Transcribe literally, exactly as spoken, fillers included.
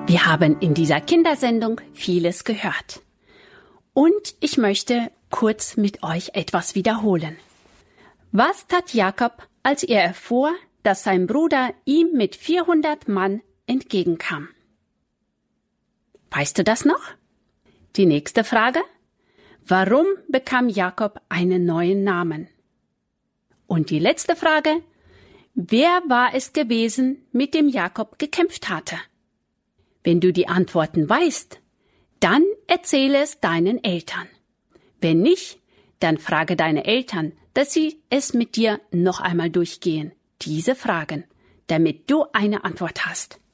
Wir haben in dieser Kindersendung vieles gehört. Und ich möchte kurz mit euch etwas wiederholen. Was tat Jakob, als er erfuhr, dass sein Bruder ihm mit vierhundert Mann entgegenkam? Weißt du das noch? Die nächste Frage: Warum bekam Jakob einen neuen Namen? Und die letzte Frage: Wer war es gewesen, mit dem Jakob gekämpft hatte? Wenn du die Antworten weißt, dann erzähle es deinen Eltern. Wenn nicht, dann frage deine Eltern, dass sie es mit dir noch einmal durchgehen, diese Fragen, damit du eine Antwort hast.